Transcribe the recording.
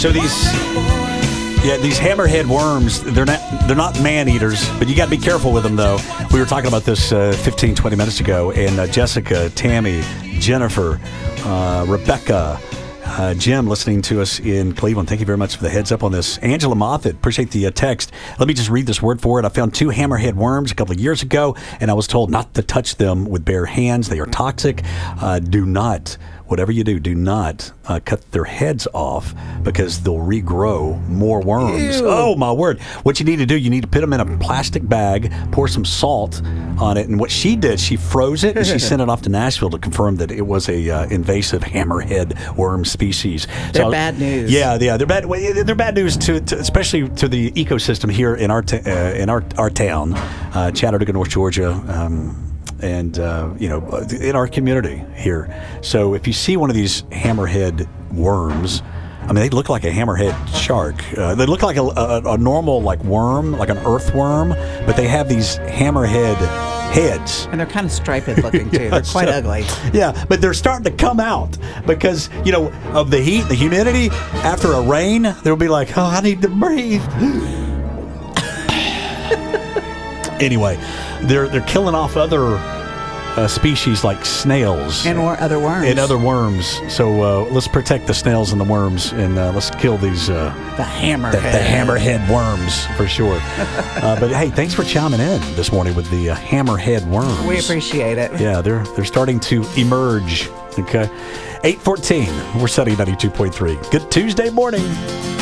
So these hammerhead worms, they're not man-eaters, but you got to be careful with them, though. We were talking about this 15, 20 minutes ago, and Jessica, Tammy, Jennifer, Rebecca, Jim listening to us in Cleveland. Thank you very much for the heads up on this. Angela Moffat, appreciate the text. Let me just read this word for it. I found 2 hammerhead worms a couple of years ago, and I was told not to touch them with bare hands. They are toxic. Whatever you do not cut their heads off because they'll regrow more worms. Ew. Oh, my word. What you need to do, you need to put them in a plastic bag, pour some salt on it. And what she did, she froze it, and she sent it off to Nashville to confirm that it was a invasive hammerhead worm species. They're bad news. Yeah, they're bad. They're bad news to especially to the ecosystem here in our town, Chattanooga, North Georgia. And in our community here. So if you see one of these hammerhead worms, I mean, they look like a hammerhead shark. They look like a normal worm, like an earthworm, but they have these hammerhead heads. And they're kind of striped looking, too. They're quite ugly. Yeah, but they're starting to come out because, of the heat, the humidity. After a rain, they'll be like, oh, I need to breathe. Anyway, they're killing off other species like snails and other worms. And other worms. So let's protect the snails and the worms, and let's kill these the hammerhead worms for sure. But hey, thanks for chiming in this morning with the hammerhead worms. We appreciate it. Yeah, they're starting to emerge. Okay, 8:14. We're setting 92.3. Good Tuesday morning.